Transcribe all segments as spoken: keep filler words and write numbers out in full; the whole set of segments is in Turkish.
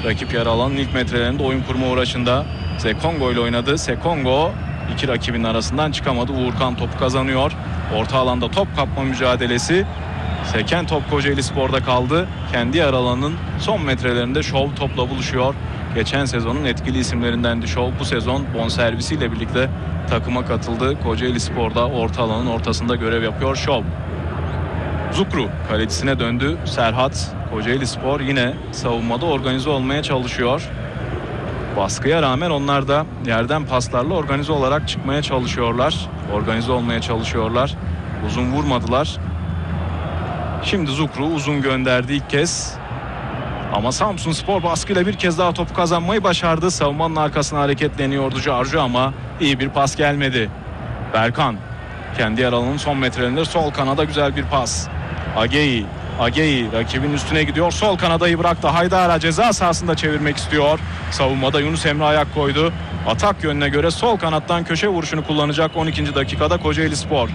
Rakip yarı alanın ilk metrelerinde oyun kurma uğraşında. Sekongo ile oynadı. Sekongo iki rakibin arasından çıkamadı. Uğurkan topu kazanıyor. Orta alanda top kapma mücadelesi. Seken top Kocaelispor'da kaldı. Kendi yarı alanının son metrelerinde Şov topla buluşuyor. Geçen sezonun etkili isimlerindendi Şov. Bu sezon bonservisiyle birlikte takıma katıldı. Kocaelispor'da orta alanın ortasında görev yapıyor Şov. Zukru kalecisine döndü. Serhat. Kocaelispor yine savunmada organize olmaya çalışıyor. Baskıya rağmen onlar da yerden paslarla organize olarak çıkmaya çalışıyorlar. Organize olmaya çalışıyorlar. Uzun vurmadılar. Şimdi Zukru uzun gönderdi ilk kez. Ama Samsunspor baskıyla bir kez daha topu kazanmayı başardı. Savunmanın arkasına hareketleniyordu Jarju ama iyi bir pas gelmedi. Berkan kendi yer alanının son metrelerinde sol kanada güzel bir pas. Ageyi, Ageyi rakibin üstüne gidiyor. Sol kanadayı bıraktı. Haydara ceza sahasında çevirmek istiyor. Savunmada Yunus Emre ayak koydu. Atak yönüne göre sol kanattan köşe vuruşunu kullanacak on ikinci dakikada Kocaelispor.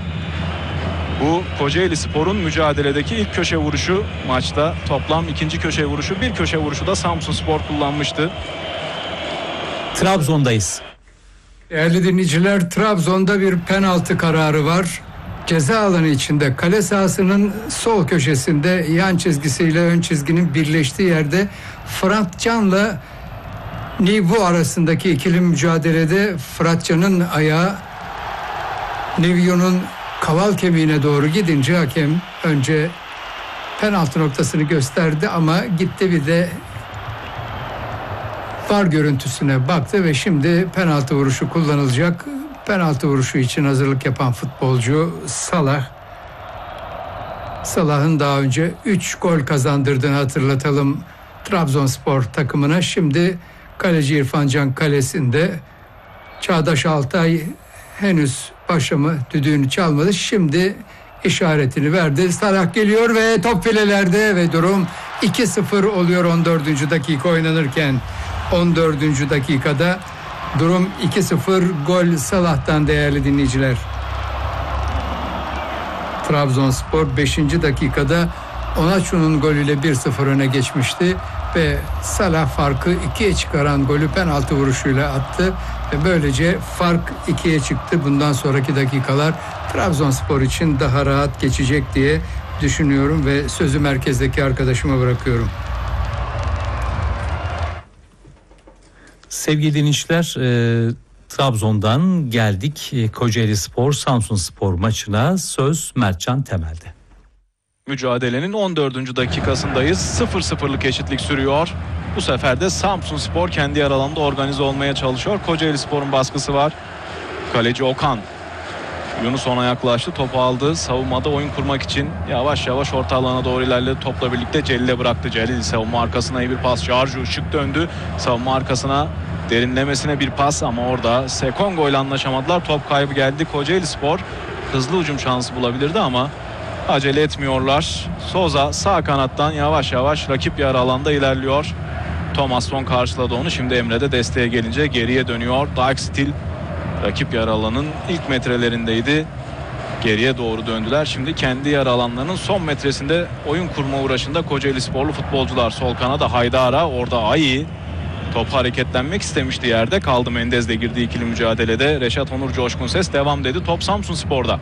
Bu Kocaelispor'un mücadeledeki ilk köşe vuruşu maçta. Toplam ikinci köşe vuruşu, bir köşe vuruşu da Samsunspor kullanmıştı. Trabzon'dayız. Değerli dinleyiciler, Trabzon'da bir penaltı kararı var. Ceza alanı içinde kale sahasının sol köşesinde yan çizgisiyle ön çizginin birleştiği yerde Fırat Can'la Nivu arasındaki ikili mücadelede Fırat Can'ın ayağı Nivu'nun kaval kemiğine doğru gidince hakem önce penaltı noktasını gösterdi ama gitti bir de V A R görüntüsüne baktı ve şimdi penaltı vuruşu kullanılacak. Penaltı vuruşu için hazırlık yapan futbolcu Salah. Salah'ın daha önce üç gol kazandırdığını hatırlatalım Trabzonspor takımına. Şimdi kaleci İrfan Can kalesinde. Çağdaş Altay henüz başlama düdüğünü çalmadı. Şimdi işaretini verdi. Salah geliyor ve top filelerde ve durum iki sıfır oluyor on dördüncü dakika oynanırken. on dördüncü dakikada durum iki sıfır, gol Salah'tan değerli dinleyiciler. Trabzonspor beşinci dakikada Onaçu'nun golüyle bir sıfır öne geçmişti ve Salah farkı ikiye çıkaran golü penaltı vuruşuyla attı ve böylece fark ikiye çıktı. Bundan sonraki dakikalar Trabzonspor için daha rahat geçecek diye düşünüyorum ve sözü merkezdeki arkadaşıma bırakıyorum. Sevgili dinleyiciler, e, Trabzon'dan geldik e, Kocaelispor Samsunspor maçına. Söz Mertcan Temel'de. Mücadelenin on dördüncü dakikasındayız. sıfır sıfırlık eşitlik sürüyor. Bu sefer de Samsunspor kendi yer alanında organize olmaya çalışıyor. Kocaelispor'un baskısı var. Kaleci Okan. Yunus ona yaklaştı, topu aldı. Savunmada oyun kurmak için yavaş yavaş orta alana doğru ilerledi. Topla birlikte Celil'e bıraktı. Celil savunma arkasına iyi bir pas. Jarju şık döndü. Savunma arkasına derinlemesine bir pas ama orada Sekongo ile anlaşamadılar. Top kaybı geldi. Kocaelispor hızlı hücum şansı bulabilirdi ama acele etmiyorlar. Souza sağ kanattan yavaş yavaş rakip yarı alanda ilerliyor. Thomasson karşıladı onu. Şimdi Emre de desteğe gelince geriye dönüyor. Dijkstil rakip yarı alanın ilk metrelerindeydi. Geriye doğru döndüler. Şimdi kendi yarı alanlarının son metresinde oyun kurma uğraşında Kocaelisporlu futbolcular. Sol kanada Haydara, orada Ayi. Top hareketlenmek istemişti, yerde kaldı. Mendez de girdi ikili mücadelede. Reşat Onur Coşkun Ses devam dedi. Top Samsunspor'da.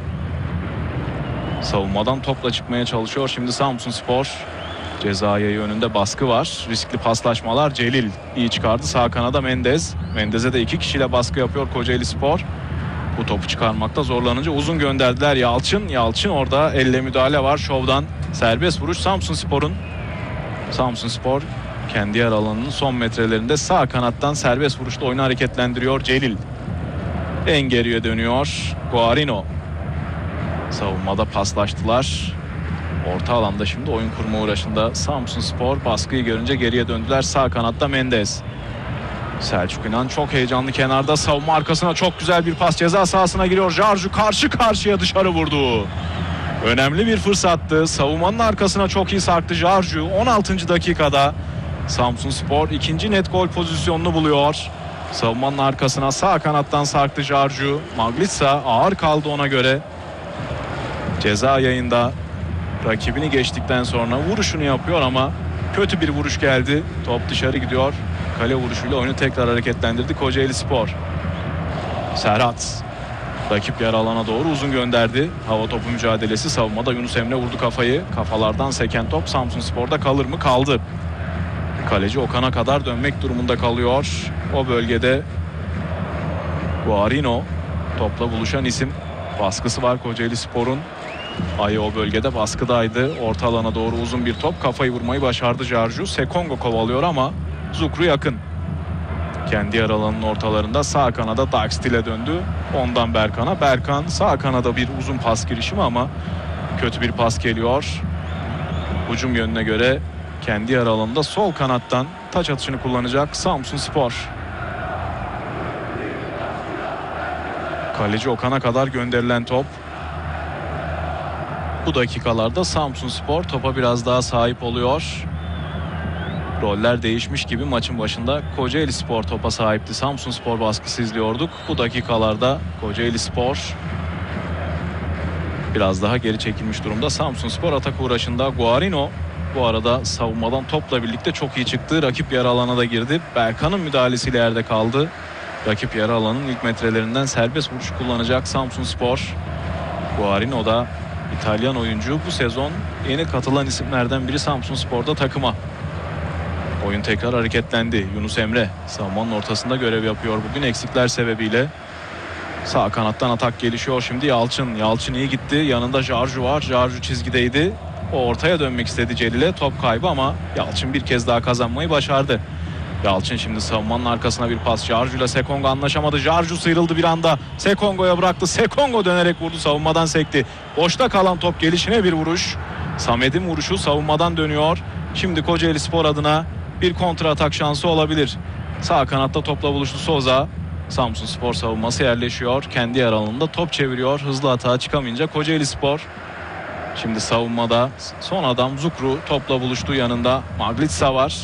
Savunmadan topla çıkmaya çalışıyor şimdi Samsunspor. Cezaya yönünde baskı var. Riskli paslaşmalar. Celil iyi çıkardı. Sağ kanada Mendez. Mendez'e de iki kişiyle baskı yapıyor Kocaelispor. Bu topu çıkarmakta zorlanınca uzun gönderdiler. Yalçın. Yalçın orada elle müdahale var. Şov'dan serbest vuruş Samsunspor'un. Samsunspor kendi yer alanının son metrelerinde sağ kanattan serbest vuruşla oyunu hareketlendiriyor Celil. En geriye dönüyor Guarino. Savunmada paslaştılar. Orta alanda şimdi oyun kurma uğraşında Samsunspor. Baskıyı görünce geriye döndüler. Sağ kanatta Mendez. Selçuk İnan çok heyecanlı kenarda. Savunma arkasına çok güzel bir pas. Ceza sahasına giriyor. Jarju karşı karşıya dışarı vurdu. Önemli bir fırsattı. Savunmanın arkasına çok iyi sarktı Jarju. on altıncı dakikada Samsunspor ikinci net gol pozisyonunu buluyor. Savunmanın arkasına sağ kanattan sarktı Jarju. Maglitsa ağır kaldı ona göre. Ceza yayında rakibini geçtikten sonra vuruşunu yapıyor ama Kötü bir vuruş geldi. Top dışarı gidiyor. Kale vuruşuyla oyunu tekrar hareketlendirdi Kocaeli Spor. Serhat rakip yarı alana doğru uzun gönderdi. Hava topu mücadelesi, savunmada Yunus Emre vurdu kafayı. Kafalardan seken top Samsunspor'da kalır mı? Kaldı. Kaleci Okan'a kadar dönmek durumunda kalıyor. O bölgede Guarino topla buluşan isim. Baskısı var Kocaeli Spor'un. Ayı o bölgede baskıdaydı. Orta alana doğru uzun bir top. Kafayı vurmayı başardı Jarju. Sekongo kovalıyor ama Zukru yakın. Kendi yarı alanının ortalarında sağ kanada Daxtil'e döndü. Ondan Berkan'a. Berkan sağ kanada bir uzun pas girişimi ama kötü bir pas geliyor. Hücum yönüne göre kendi yarı alanında sol kanattan taç atışını kullanacak Samsunspor. Kaleci Okan'a kadar gönderilen top. Bu dakikalarda Samsunspor topa biraz daha sahip oluyor. Roller değişmiş gibi maçın başında Kocaeli Spor topa sahipti. Samsunspor baskısı izliyorduk. Bu dakikalarda Kocaeli Spor biraz daha geri çekilmiş durumda. Samsunspor atak uğraşında. Guarino bu arada savunmadan topla birlikte çok iyi çıktı. Rakip yarı alana da girdi. Berkan'ın müdahalesiyle yerde kaldı. Rakip yarı alanın ilk metrelerinden serbest vuruş kullanacak Samsunspor. Guarino da İtalyan oyuncu, bu sezon yeni katılan isimlerden biri Samsunspor'da takıma. Oyun tekrar hareketlendi. Yunus Emre savunmanın ortasında görev yapıyor bugün eksikler sebebiyle. Sağ kanattan atak gelişiyor şimdi. Yalçın. Yalçın iyi gitti. Yanında Jarju var. Jarju çizgideydi. O ortaya dönmek istedi Celil'e. Top kaybı ama Yalçın bir kez daha kazanmayı başardı. Yalçın şimdi savunmanın arkasına bir pas. Jarju ile Sekongo anlaşamadı. Jarju sıyrıldı bir anda. Sekongo'ya bıraktı. Sekongo dönerek vurdu. Savunmadan sekti. Boşta kalan top gelişine bir vuruş. Samet'in vuruşu savunmadan dönüyor. Şimdi Kocaeli Spor adına bir kontra atak şansı olabilir. Sağ kanatta topla buluştu Souza. Samsunspor savunması yerleşiyor. Kendi yer alanında top çeviriyor. Hızlı atağa çıkamayınca Kocaeli Spor. Şimdi savunmada son adam Zukru topla buluştu, yanında Maglitsa var.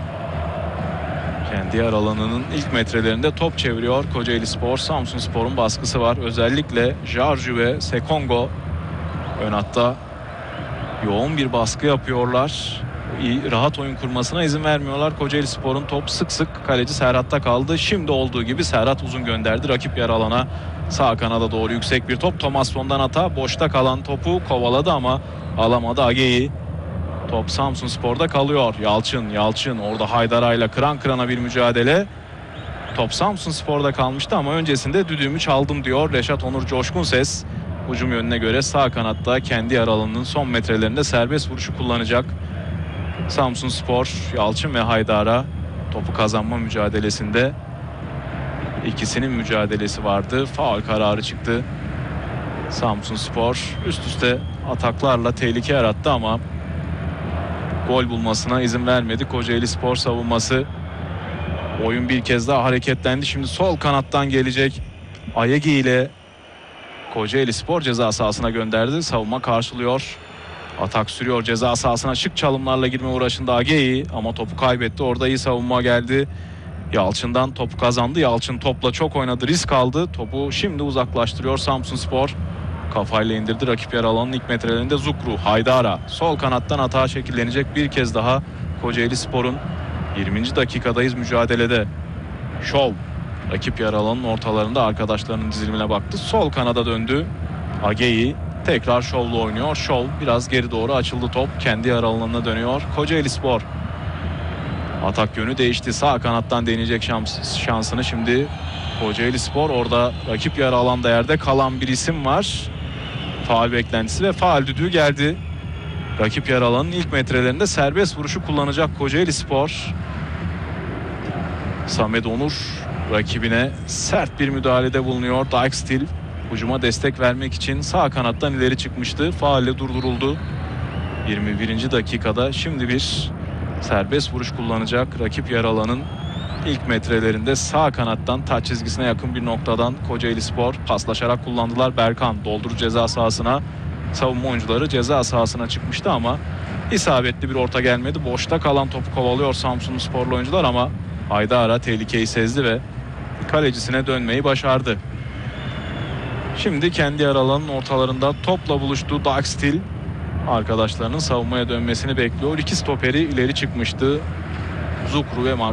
Kendi yer alanının ilk metrelerinde top çeviriyor Kocaeli Spor. Samsunspor'un baskısı var. Özellikle Jarju ve Sekongo ön hatta yoğun bir baskı yapıyorlar. İyi, rahat oyun kurmasına izin vermiyorlar. Kocaeli Spor'un top sık sık kaleci Serhat'ta kaldı. Şimdi olduğu gibi Serhat uzun gönderdi rakip yarı alana. Sağ kanada doğru yüksek bir top. Thomason'dan hata. Boşta kalan topu kovaladı ama alamadı Ageyi. Top Samsunspor'da kalıyor. Yalçın, Yalçın orada Haydara'yla kıran kırana bir mücadele. Top Samsunspor'da kalmıştı ama öncesinde düdüğümü çaldım diyor Reşat Onur Coşkunses. Hücum yönüne göre sağ kanatta kendi yarı alanının son metrelerinde serbest vuruşu kullanacak Samsunspor. Yalçın ve Haydara topu kazanma mücadelesinde, ikisinin mücadelesi vardı. Faul kararı çıktı. Samsunspor üst üste ataklarla tehlike yarattı ama gol bulmasına izin vermedi Kocaeli Spor savunması. Oyun bir kez daha hareketlendi. Şimdi sol kanattan gelecek Ayegi ile Kocaeli Spor ceza sahasına gönderdi. Savunma karşılıyor. Atak sürüyor ceza sahasına. Şık çalımlarla girme uğraşında Ageyi ama topu kaybetti. Orada iyi savunma geldi. Yalçın'dan topu kazandı. Yalçın topla çok oynadı, risk aldı. Topu şimdi uzaklaştırıyor Samsunspor. Kafayla indirdi rakip yer alanının ilk metrelerinde Zukru. Haydara sol kanattan atağa şekillenecek bir kez daha Kocaeli Spor'un. yirminci dakikadayız mücadelede. Şov rakip yer alanının ortalarında arkadaşlarının dizilimine baktı. Sol kanada döndü. Ageyi tekrar Şov'la oynuyor. Şov biraz geri doğru açıldı top. Kendi yer alanına dönüyor Kocaeli Spor. Atak yönü değişti. Sağ kanattan deneyecek şans, şansını şimdi Kocaeli Spor. Orada rakip yarı alanda yerde kalan bir isim var. Faul beklentisi ve faul düdüğü geldi. Rakip yarı alanın ilk metrelerinde serbest vuruşu kullanacak Kocaeli Spor. Samet Onur rakibine sert bir müdahalede bulunuyor. Dijkstil hücuma destek vermek için sağ kanattan ileri çıkmıştı. Faulle durduruldu. yirmi birinci dakikada şimdi bir serbest vuruş kullanacak rakip yarı alanın ilk metrelerinde sağ kanattan taç çizgisine yakın bir noktadan Kocaeli Spor paslaşarak kullandılar. Berkan doldur ceza sahasına. Savunma oyuncuları ceza sahasına çıkmıştı ama isabetli bir orta gelmedi. Boşta kalan topu kovalıyor Samsunsporlu oyuncular ama Haydara tehlikeyi sezdi ve kalecisine dönmeyi başardı. Şimdi kendi yarı alanının ortalarında topla buluştu Dijkstil. arkadaşlarının savunmaya dönmesini bekliyor. İki stoperi ileri çıkmıştı. Zukru ve Marco